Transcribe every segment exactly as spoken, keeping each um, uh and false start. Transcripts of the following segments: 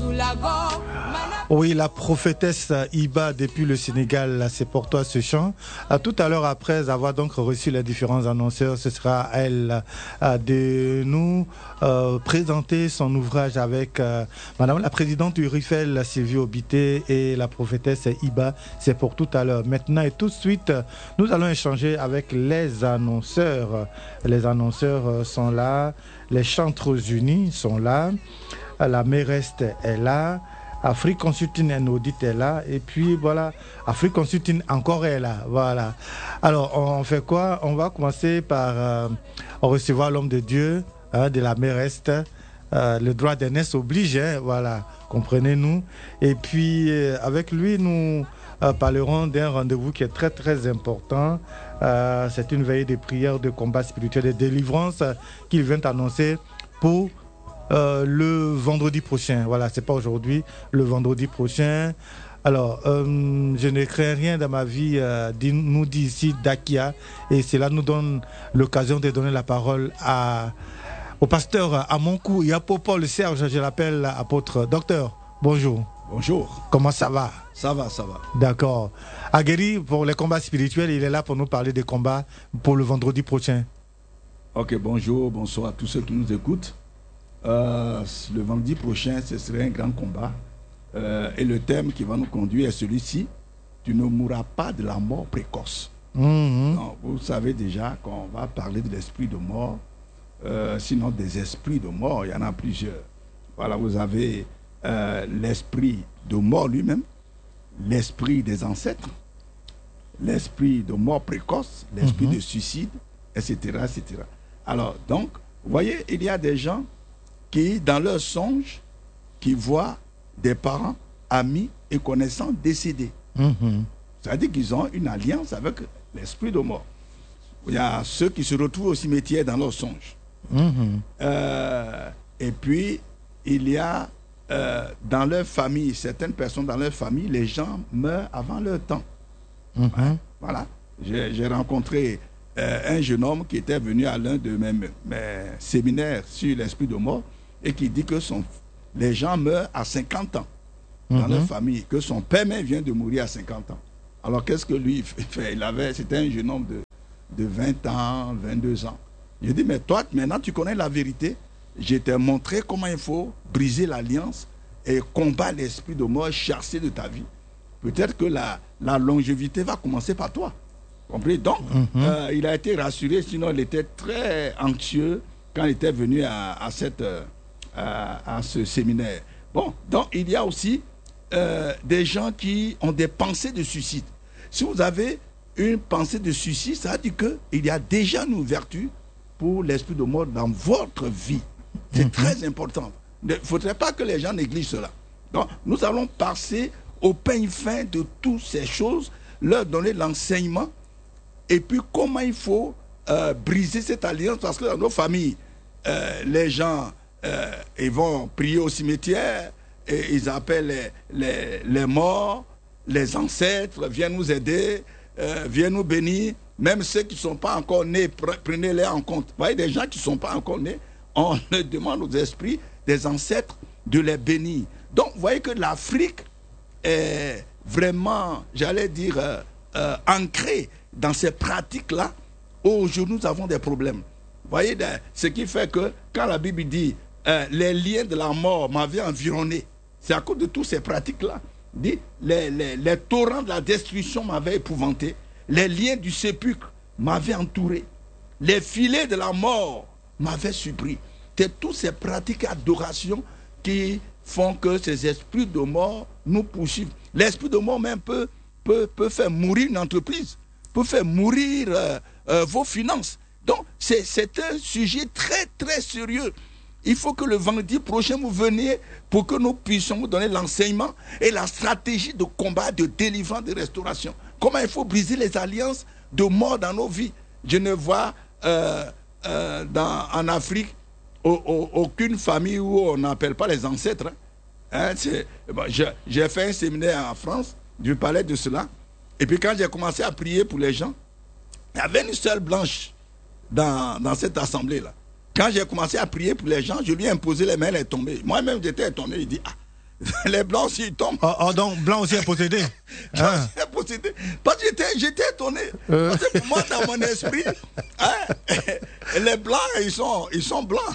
Oui, la prophétesse Iba depuis le Sénégal, c'est pour toi ce chant. À tout à l'heure, après avoir donc reçu les différents annonceurs, ce sera à elle de nous euh, présenter son ouvrage avec euh, Madame la présidente du R I F E L, Sylvie Obité, et la prophétesse Iba. C'est pour tout à l'heure. Maintenant et tout de suite, nous allons échanger avec les annonceurs. Les annonceurs sont là, les Chantres Unis sont là, la mairesse est là, Afrique Consulting and Audit est là, et puis voilà, Afrique Consulting encore est là, voilà. Alors, on fait quoi? On va commencer par euh, recevoir l'homme de Dieu, hein, de la mairesse. Euh, le droit d'aînesse oblige, hein, voilà, comprenez-nous. Et puis, euh, avec lui, nous euh, parlerons d'un rendez-vous qui est très, très important. Euh, c'est une veillée de prière, de combat spirituel, de délivrance euh, qu'il vient annoncer pour Euh, le vendredi prochain. Voilà, c'est pas aujourd'hui, le vendredi prochain. Alors, euh, je ne crains rien dans ma vie, euh, dit, nous dit ici Dakia, et cela nous donne l'occasion de donner la parole à, au pasteur Amonkou Yapopo, le Serge, je l'appelle apôtre. Docteur, bonjour. Bonjour. Comment ça va? Ça va, ça va. D'accord. Aguerri, pour les combats spirituels, il est là pour nous parler des combats pour le vendredi prochain. Ok, bonjour, bonsoir à tous ceux qui nous écoutent. Euh, le vendredi prochain, ce serait un grand combat. Euh, et le thème qui va nous conduire est celui-ci: tu ne mourras pas de la mort précoce. Mmh. Donc, vous savez déjà qu'on va parler de l'esprit de mort, euh, sinon des esprits de mort, il y en a plusieurs. Voilà, vous avez euh, l'esprit de mort lui-même, l'esprit des ancêtres, l'esprit de mort précoce, l'esprit mmh. de suicide, et cetera, et cetera. Alors, donc, vous voyez, il y a des gens qui, dans leur songe, qui voient des parents, amis et connaissants décédés. Mm-hmm. C'est-à-dire qu'ils ont une alliance avec l'esprit de mort. Il y a ceux qui se retrouvent au cimetière dans leur songe. Mm-hmm. Euh, et puis, il y a euh, dans leur famille, certaines personnes dans leur famille, les gens meurent avant leur temps. Mm-hmm. Ouais, voilà. J'ai, j'ai rencontré euh, un jeune homme qui était venu à l'un de mes, mes séminaires sur l'esprit de mort, et qui dit que son, les gens meurent à cinquante ans dans mm-hmm. leur famille, que son père même vient de mourir à cinquante ans. Alors qu'est-ce que lui fait? Il avait, c'était un jeune homme de, de vingt ans, vingt-deux ans. Je dis, mais toi, maintenant tu connais la vérité. Je t'ai montré comment il faut briser l'alliance et combattre l'esprit de mort, chasser de ta vie. Peut-être que la, la longévité va commencer par toi. Compris? Donc, mm-hmm. euh, il a été rassuré, sinon il était très anxieux quand il était venu à, à cette... Euh, À, à ce séminaire. Bon, donc il y a aussi euh, des gens qui ont des pensées de suicide. Si vous avez une pensée de suicide, ça veut dire qu'il y a déjà une ouverture pour l'esprit de mort dans votre vie. C'est mm-hmm. très important. Il ne faudrait pas que les gens négligent cela. Donc, nous allons passer au peigne fin de toutes ces choses, leur donner l'enseignement, et puis comment il faut euh, briser cette alliance, parce que dans nos familles, euh, les gens... Euh, ils vont prier au cimetière et ils appellent les, les, les morts, les ancêtres, viennent nous aider, euh, viennent nous bénir. Même ceux qui ne sont pas encore nés, prenez-les en compte. Vous voyez, des gens qui ne sont pas encore nés, on leur demande aux esprits des ancêtres de les bénir. Donc, vous voyez que l'Afrique est vraiment, j'allais dire, euh, euh, ancrée dans ces pratiques-là. Aujourd'hui, nous avons des problèmes. Vous voyez, ce qui fait que quand la Bible dit euh, les liens de la mort m'avaient environné, c'est à cause de toutes ces pratiques-là. Dit les, les, les torrents de la destruction m'avaient épouvanté, les liens du sépulcre m'avaient entouré, les filets de la mort m'avaient surpris. C'est toutes ces pratiques d'adoration qui font que ces esprits de mort nous poursuivent. L'esprit de mort même peut, peut, peut faire mourir une entreprise, peut faire mourir euh, euh, vos finances. Donc, c'est, c'est un sujet très, très sérieux. Il faut que le vendredi prochain, vous veniez pour que nous puissions vous donner l'enseignement et la stratégie de combat, de délivrance, de restauration. Comment il faut briser les alliances de mort dans nos vies. Je ne vois euh, euh, dans, en Afrique au, au, aucune famille où on n'appelle pas les ancêtres. Hein. Hein, c'est, bon, je, j'ai fait un séminaire en France, je parlais de cela. Et puis quand j'ai commencé à prier pour les gens, il y avait une seule blanche dans, dans cette assemblée-là. Quand j'ai commencé à prier pour les gens, je lui ai imposé les mains, elle est tombée. Moi-même, j'étais étonné. Il dit, ah, Les Blancs aussi ils tombent. Oh, oh donc Blanc aussi est possédé. Hein? Est possédé. Parce que j'étais, j'étais étonné. Euh. Parce que pour moi, dans mon esprit, hein, les Blancs, ils sont, ils sont blancs.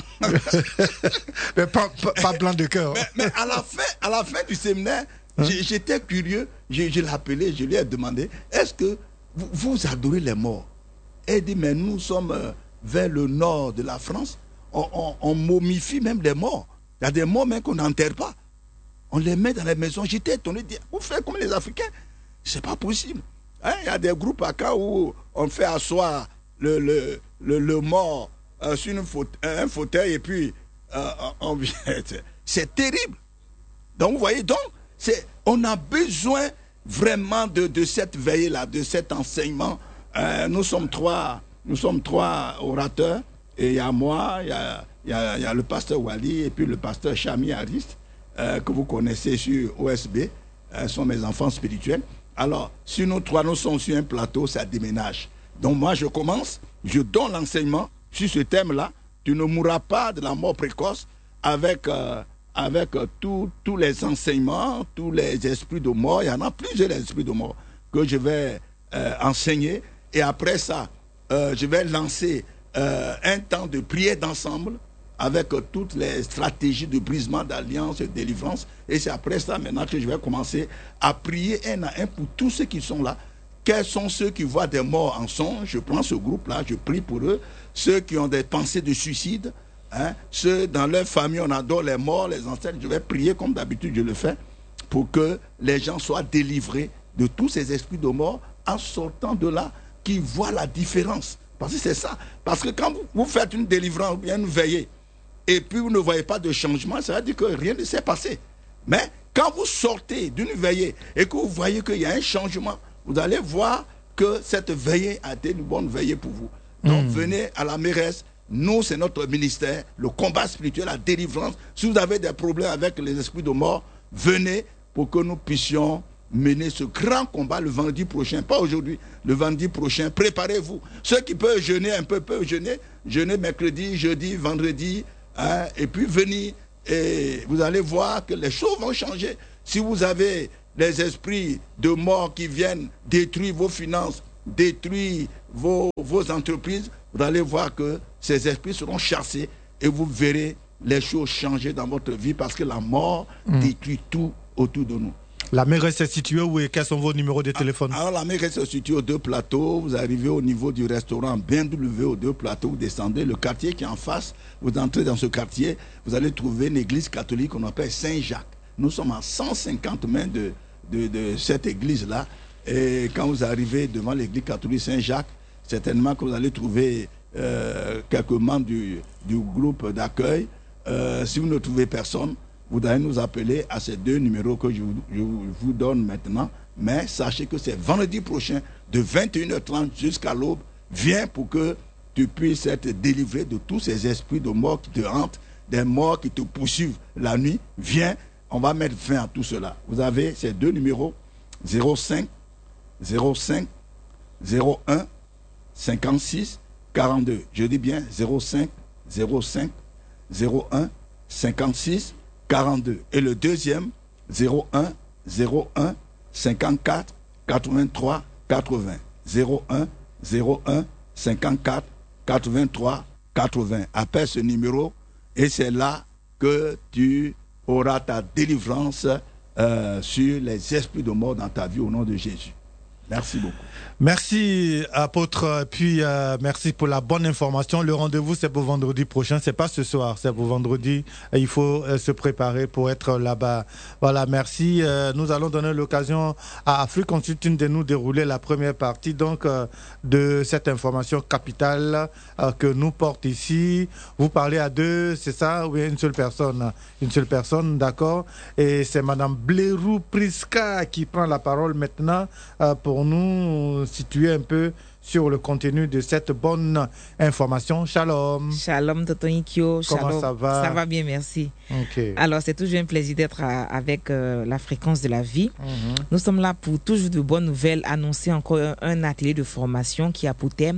Mais pas, pas, pas blanc de cœur. Mais, mais à, la fin, à la fin du séminaire, hein? j'étais curieux. Je, je l'ai appelé, je lui ai demandé, est-ce que vous, vous adorez les morts? Et il dit, mais nous sommes vers le nord de la France. On, on, on momifie même les morts. Il y a des morts même qu'on n'enterre pas. On les met dans les maisons. J'étais étonné de dire, vous faites comme les Africains. C'est pas possible. Hein? Il y a des groupes à cas où on fait asseoir le, le, le, le mort euh, sur une faute, un fauteuil et puis euh, on vient. C'est terrible. Donc vous voyez, donc, c'est, on a besoin vraiment de, de cette veille-là, de cet enseignement. Euh, nous sommes trois, nous sommes trois orateurs. Et il y a moi, il y a, il y a, il y a le pasteur Wali et puis le pasteur Chami Ariste. Euh, que vous connaissez sur O S B, euh, sont mes enfants spirituels. Alors, si nous trois, nous sommes sur un plateau, ça déménage. Donc moi, je commence, je donne l'enseignement sur ce thème-là. Tu ne mourras pas de la mort précoce avec, euh, avec euh, tous les enseignements, tous les esprits de mort. Il y en a plusieurs esprits de mort que je vais euh, enseigner. Et après ça, euh, je vais lancer euh, un temps de prière d'ensemble avec euh, toutes les stratégies de brisement d'alliance et de délivrance. Et c'est après ça maintenant que je vais commencer à prier un à un pour tous ceux qui sont là. Quels sont ceux qui voient des morts en songe? Je prends ce groupe-là, je prie pour eux. Ceux qui ont des pensées de suicide, hein, ceux dans leur famille, on adore les morts, les ancêtres. Je vais prier comme d'habitude je le fais pour que les gens soient délivrés de tous ces esprits de mort en sortant de là, qu'ils voient la différence. Parce que c'est ça. Parce que quand vous, vous faites une délivrance ou bien une veillée, et puis vous ne voyez pas de changement, ça veut dire que rien ne s'est passé. Mais quand vous sortez d'une veillée et que vous voyez qu'il y a un changement, vous allez voir que cette veillée a été une bonne veillée pour vous. Donc mmh. venez à la mairesse. Nous, c'est notre ministère, le combat spirituel, la délivrance. Si vous avez des problèmes avec les esprits de mort, venez pour que nous puissions mener ce grand combat le vendredi prochain. Pas aujourd'hui, le vendredi prochain. Préparez-vous. Ceux qui peuvent jeûner un peu peuvent jeûner. Jeûner mercredi, jeudi, vendredi. Hein, et puis venir. Et vous allez voir que les choses vont changer. Si vous avez les esprits de mort qui viennent détruire vos finances, détruire vos, vos entreprises, vous allez voir que ces esprits seront chassés et vous verrez les choses changer dans votre vie parce que la mort mmh. détruit tout autour de nous. La mairesse est située où et quels sont vos numéros de téléphone? Alors la mairesse est située aux deux plateaux. Vous arrivez au niveau du restaurant B M W aux deux plateaux, vous descendez. Le quartier qui est en face, vous entrez dans ce quartier, vous allez trouver une église catholique qu'on appelle Saint-Jacques. Nous sommes à cent cinquante mètres de, de, de cette église-là. Et quand vous arrivez devant l'église catholique Saint-Jacques, certainement que vous allez trouver euh, quelques membres du, du groupe d'accueil. Euh, si vous ne trouvez personne, vous allez nous appeler à ces deux numéros que je vous, je vous donne maintenant. Mais sachez que c'est vendredi prochain, de vingt et une heures trente jusqu'à l'aube. Viens pour que tu puisses être délivré de tous ces esprits de mort qui te hantent, des morts qui te poursuivent la nuit. Viens, on va mettre fin à tout cela. Vous avez ces deux numéros, zéro cinq, zéro cinq, zéro un, cinquante-six, quarante-deux. Je dis bien zéro cinq, zéro cinq, zéro un, cinquante-six, quarante-deux. Et le deuxième, zéro un, zéro un, cinquante-quatre, quatre-vingt-trois, quatre-vingts. zéro un, zéro un, cinquante-quatre, quatre-vingt-trois, quatre-vingts. Appelle ce numéro et c'est là que tu auras ta délivrance euh, sur les esprits de mort dans ta vie au nom de Jésus. Merci beaucoup. Merci, apôtre. Puis, euh, merci pour la bonne information. Le rendez-vous, c'est pour vendredi prochain. C'est pas ce soir, c'est pour vendredi. Il faut euh, se préparer pour être là-bas. Voilà, merci. Euh, nous allons donner l'occasion à Afrique Consulting de nous dérouler la première partie donc euh, de cette information capitale euh, que nous porte ici. Vous parlez à deux, c'est ça? Oui, une seule personne. Une seule personne, d'accord. Et c'est Madame Blérou Priska qui prend la parole maintenant euh, pour nous situer un peu sur le contenu de cette bonne information. Shalom. Shalom, Tonton Ikyo. Comment Shalom. ça va? Ça va bien, merci. Okay. Alors, c'est toujours un plaisir d'être à, avec euh, la fréquence de la vie. Mm-hmm. Nous sommes là pour toujours de bonnes nouvelles, annoncer encore un, un atelier de formation qui a pour thème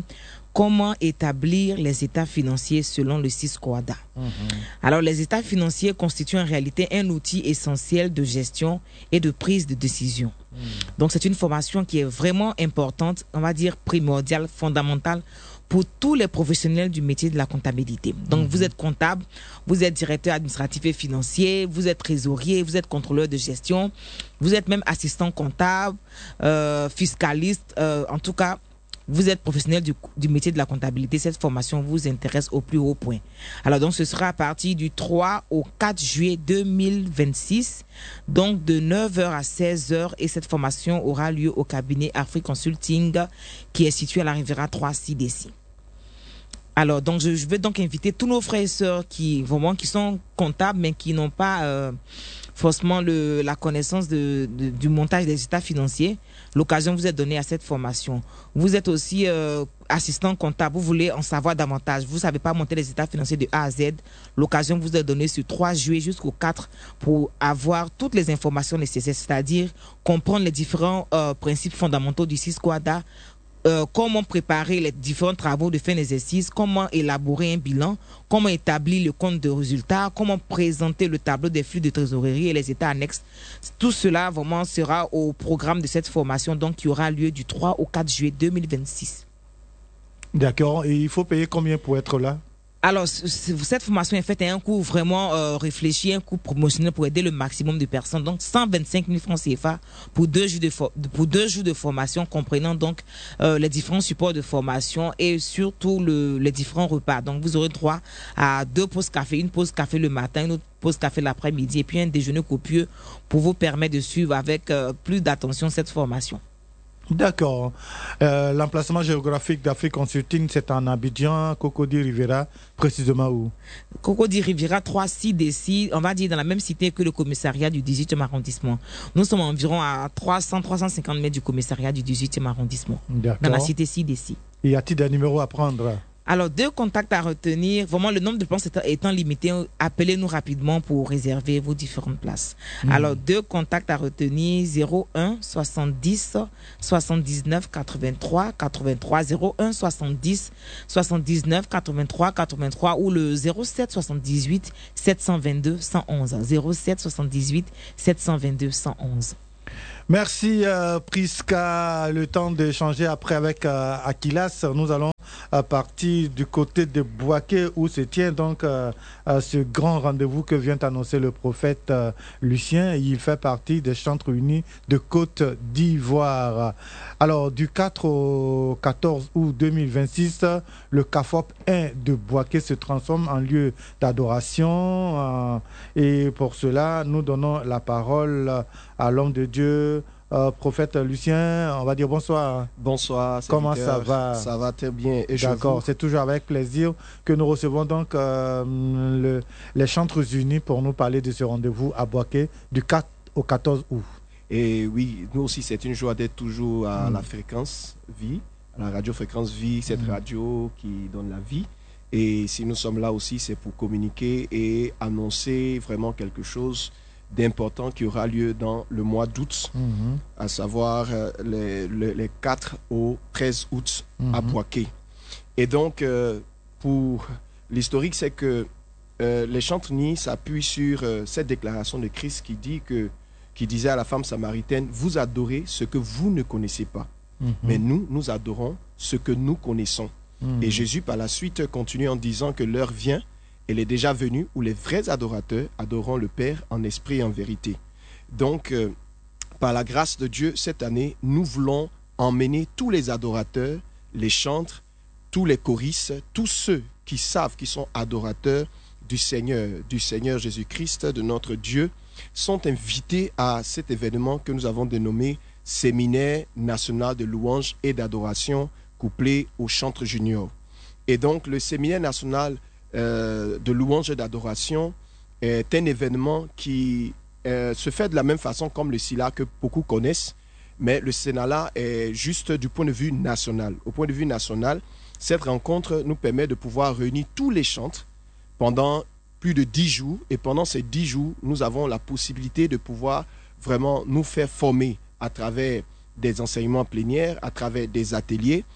comment établir les états financiers selon le SYSCOADA. Mmh. Alors, les états financiers constituent en réalité un outil essentiel de gestion et de prise de décision. Mmh. Donc, c'est une formation qui est vraiment importante, on va dire primordiale, fondamentale pour tous les professionnels du métier de la comptabilité. Donc, mmh. vous êtes comptable, vous êtes directeur administratif et financier, vous êtes trésorier, vous êtes contrôleur de gestion, vous êtes même assistant comptable, euh, fiscaliste, euh, en tout cas, vous êtes professionnel du, du métier de la comptabilité. Cette formation vous intéresse au plus haut point. Alors, donc, ce sera à partir du trois au quatre juillet deux mille vingt-six, donc de neuf heures à seize heures, et cette formation aura lieu au cabinet Afri Consulting, qui est situé à la Riviera trois C D C. Alors, donc, je, je veux donc inviter tous nos frères et sœurs qui, vraiment, qui sont comptables, mais qui n'ont pas euh, forcément le, la connaissance de, de, du montage des états financiers. L'occasion vous est donnée à cette formation. Vous êtes aussi euh, assistant comptable, vous voulez en savoir davantage. Vous ne savez pas monter les états financiers de A à Z. L'occasion vous est donnée sur trois juillet jusqu'au quatre pour avoir toutes les informations nécessaires, c'est-à-dire comprendre les différents euh, principes fondamentaux du SYSCOADA, Euh, comment préparer les différents travaux de fin d'exercice, comment élaborer un bilan, comment établir le compte de résultats, comment présenter le tableau des flux de trésorerie et les états annexes. Tout cela vraiment sera au programme de cette formation, donc qui aura lieu du trois au quatre juillet deux mille vingt-six. D'accord. Et il faut payer combien pour être là? Alors, cette formation est faite à un coût vraiment euh, réfléchi, un coût promotionnel pour aider le maximum de personnes. Donc, cent vingt-cinq mille francs C F A pour deux jours de, pour deux jours de formation, comprenant donc euh, les différents supports de formation et surtout le, les différents repas. Donc, vous aurez droit à deux pauses café, une pause café le matin, une autre pause café l'après-midi et puis un déjeuner copieux pour vous permettre de suivre avec euh, plus d'attention cette formation. D'accord. Euh, L'emplacement géographique d'Afrique Consulting, c'est en Abidjan, Cocody Riviera, précisément où? Cocody Riviera trois C D C, on va dire dans la même cité que le commissariat du dix-huitième arrondissement. Nous sommes environ à trois cents à trois cent cinquante mètres du commissariat du dix-huitième arrondissement, dans la cité C D C. Y a-t-il des numéros à prendre? Alors, deux contacts à retenir. Vraiment, le nombre de places étant limité, appelez-nous rapidement pour réserver vos différentes places. Mmh. Alors, deux contacts à retenir, zéro un soixante-dix soixante-dix-neuf quatre-vingt-trois quatre-vingt-trois, zéro un soixante-dix soixante-dix-neuf quatre-vingt-trois quatre-vingt-trois ou le zéro sept soixante-dix-huit sept cent vingt-deux cent onze. zéro sept soixante-dix-huit sept cent vingt-deux cent onze. Merci euh, Prisca. Le temps d'échanger après avec euh, Akilas. Nous allons à partir du côté de Bouaké où se tient donc euh, euh, ce grand rendez-vous que vient annoncer le prophète euh, Lucien. Il fait partie des Chantres Unis de Côte d'Ivoire. Alors du quatre au quatorze août deux mille vingt-six, le C A F O P un de Bouaké se transforme en lieu d'adoration euh, et pour cela nous donnons la parole à l'homme de Dieu, Euh, prophète Lucien. On va dire bonsoir. Bonsoir. Comment ça va? Ça va très bien. D'accord, c'est toujours avec plaisir que nous recevons donc euh, le, les Chantres Unis pour nous parler de ce rendez-vous à Bouaké du quatre au quatorze août. Et oui, nous aussi, c'est une joie d'être toujours à mmh. la fréquence vie, à la radio fréquence vie, cette mmh. radio qui donne la vie. Et si nous sommes là aussi, c'est pour communiquer et annoncer vraiment quelque chose d'important qui aura lieu dans le mois d'août, mmh. à savoir euh, les, les, les quatre au treize août mmh. à Bouaké. Et donc, euh, pour l'historique, c'est que euh, les Chantres Unis s'appuient sur euh, cette déclaration de Christ qui, dit que, qui disait à la femme samaritaine, vous adorez ce que vous ne connaissez pas, mmh. mais nous, nous adorons ce que nous connaissons. Mmh. Et Jésus, par la suite, continue en disant que l'heure vient, elle est déjà venue où les vrais adorateurs adoreront le Père en esprit et en vérité. Donc, euh, par la grâce de Dieu, cette année, nous voulons emmener tous les adorateurs, les chantres, tous les choristes, tous ceux qui savent qu'ils sont adorateurs du Seigneur, du Seigneur Jésus-Christ, de notre Dieu, sont invités à cet événement que nous avons dénommé Séminaire national de louange et d'adoration couplé au Chantre Junior. Et donc, le Séminaire national Euh, de louange et d'adoration est un événement qui euh, se fait de la même façon comme le SILA que beaucoup connaissent, mais le SENALA est juste du point de vue national. Au point de vue national, cette rencontre nous permet de pouvoir réunir tous les chantres pendant plus de dix jours, et pendant ces dix jours, nous avons la possibilité de pouvoir vraiment nous faire former à travers des enseignements plénières, à travers des ateliers,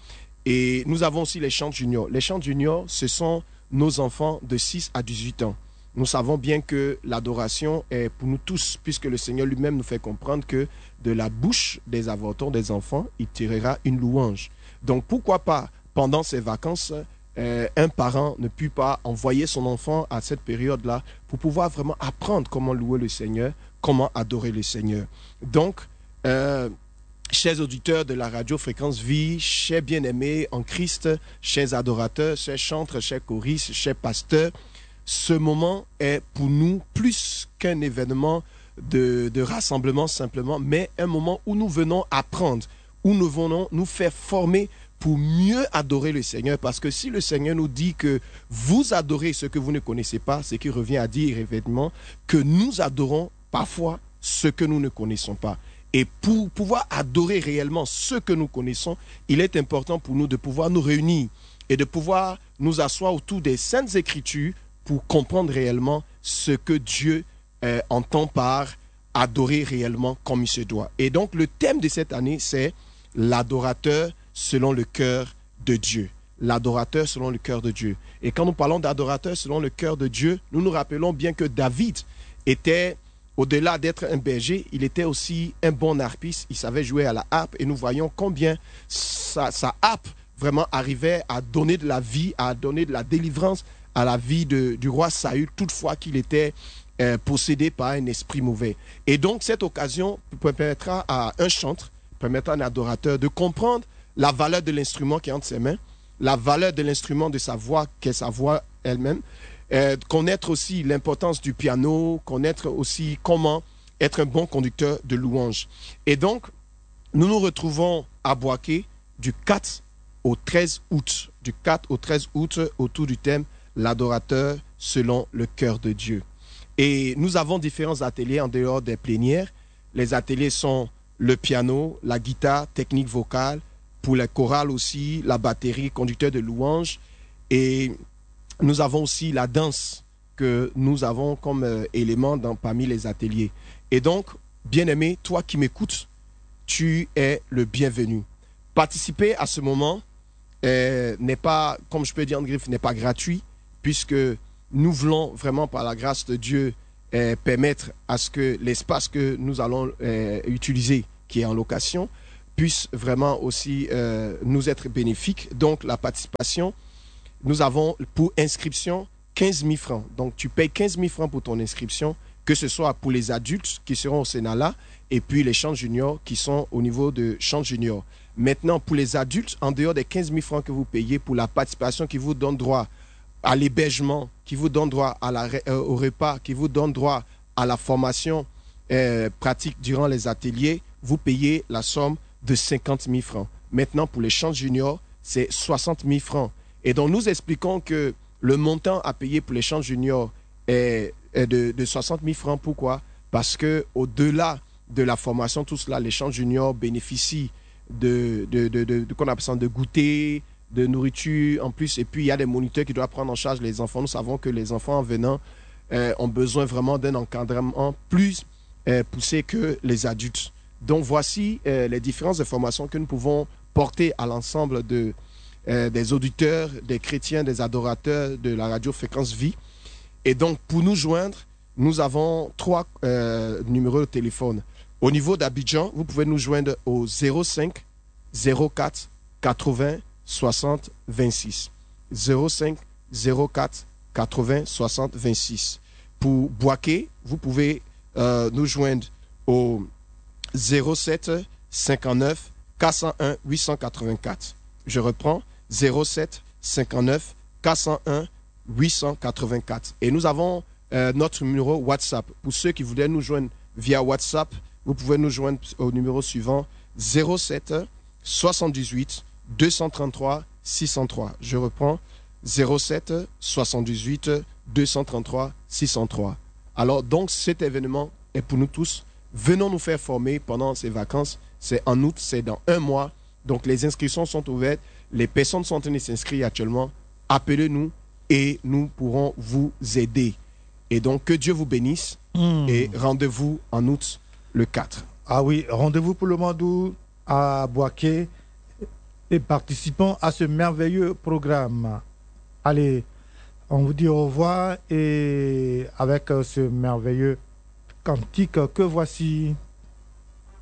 Et nous avons aussi les chants juniors. Les chants juniors, ce sont nos enfants de six à dix-huit ans. Nous savons bien que l'adoration est pour nous tous, puisque le Seigneur lui-même nous fait comprendre que de la bouche des avortons des enfants, il tirera une louange. Donc pourquoi pas, pendant ces vacances, euh, un parent ne peut pas envoyer son enfant à cette période-là pour pouvoir vraiment apprendre comment louer le Seigneur, comment adorer le Seigneur. Donc, euh, chers auditeurs de la radio Fréquence Vie, chers bien-aimés en Christ, chers adorateurs, chers chantres, chers choristes, chers pasteurs, ce moment est pour nous plus qu'un événement de, de rassemblement simplement, mais un moment où nous venons apprendre, où nous venons nous faire former pour mieux adorer le Seigneur. Parce que si le Seigneur nous dit que vous adorez ce que vous ne connaissez pas, c'est qu'il revient à dire évidemment que nous adorons parfois ce que nous ne connaissons pas. Et pour pouvoir adorer réellement ce que nous connaissons, il est important pour nous de pouvoir nous réunir et de pouvoir nous asseoir autour des Saintes Écritures pour comprendre réellement ce que Dieu euh, entend par adorer réellement comme il se doit. Et donc le thème de cette année, c'est l'adorateur selon le cœur de Dieu. L'adorateur selon le cœur de Dieu. Et quand nous parlons d'adorateur selon le cœur de Dieu, nous nous rappelons bien que David était, au-delà d'être un berger, il était aussi un bon harpiste. Il savait jouer à la harpe et nous voyons combien sa, sa harpe vraiment arrivait à donner de la vie, à donner de la délivrance à la vie de, du roi Saül, toutefois qu'il était euh, possédé par un esprit mauvais. Et donc cette occasion permettra à un chantre, permettra à un adorateur de comprendre la valeur de l'instrument qui est entre ses mains, la valeur de l'instrument de sa voix, qui est sa voix elle-même, euh, connaître aussi l'importance du piano, connaître aussi comment être un bon conducteur de louange. Et donc, nous nous retrouvons à Boaké du quatre au treize août, du quatre au treize août, autour du thème l'adorateur selon le cœur de Dieu. Et nous avons différents ateliers en dehors des plénières. Les ateliers sont le piano, la guitare, technique vocale, pour les chorales aussi, la batterie, conducteur de louange. Et nous avons aussi la danse que nous avons comme euh, élément dans, parmi les ateliers. Et donc, bien-aimé, toi qui m'écoutes, tu es le bienvenu. Participer à ce moment euh, n'est pas, comme je peux dire en griffe, n'est pas gratuit, puisque nous voulons vraiment, par la grâce de Dieu, euh, permettre à ce que l'espace que nous allons euh, utiliser, qui est en location, puisse vraiment aussi euh, nous être bénéfique. Donc, la participation, nous avons pour inscription quinze mille francs. Donc, tu payes quinze mille francs pour ton inscription, que ce soit pour les adultes qui seront au Sénat et puis les chants juniors qui sont au niveau de chants juniors. Maintenant, pour les adultes, en dehors des quinze mille francs que vous payez pour la participation qui vous donne droit à l'hébergement, qui vous donne droit à la, euh, au repas, qui vous donne droit à la formation euh, pratique durant les ateliers, vous payez la somme de cinquante mille francs. Maintenant, pour les chants juniors, c'est soixante mille francs. Et donc, nous expliquons que le montant à payer pour les chants juniors est, est de, de soixante mille francs. Pourquoi? Parce qu'au-delà de la formation, tout cela, les chants juniors bénéficient de, de, de, de, de, qu'on appelle ça, de goûter, de nourriture en plus. Et puis, il y a des moniteurs qui doivent prendre en charge les enfants. Nous savons que les enfants en venant euh, ont besoin vraiment d'un encadrement plus euh, poussé que les adultes. Donc, voici euh, les différentes informations que nous pouvons porter à l'ensemble de, euh, des auditeurs, des chrétiens, des adorateurs de la radio Fréquence Vie. Et donc, pour nous joindre, nous avons trois euh, numéros de téléphone. Au niveau d'Abidjan, vous pouvez nous joindre au zéro cinq zéro quatre quatre-vingts soixante vingt-six. zéro cinq zéro quatre quatre-vingts soixante vingt-six. Pour Boaké, vous pouvez euh, nous joindre au zéro sept cinquante-neuf quatre cent un huit cent quatre-vingt-quatre. Je reprends, zéro sept cinquante-neuf quatre cent un huit cent quatre-vingt-quatre. Et nous avons euh, notre numéro WhatsApp. Pour ceux qui voudraient nous joindre via WhatsApp, vous pouvez nous joindre au numéro suivant, zéro sept soixante-dix-huit deux cent trente-trois six cent trois. Je reprends, zéro sept soixante-dix-huit deux cent trente-trois six cent trois. Alors, donc, cet événement est pour nous tous. Venons nous faire former pendant ces vacances. C'est en août, c'est dans un mois. Donc, les inscriptions sont ouvertes. Les personnes sont en train de s'inscrire actuellement. Appelez-nous et nous pourrons vous aider. Et donc, que Dieu vous bénisse. Mmh. Et rendez-vous en août le quatre. Ah oui, rendez-vous pour le mois d'août à Boaké. et participons à ce merveilleux programme. Allez, on vous dit au revoir et avec ce merveilleux cantique que voici.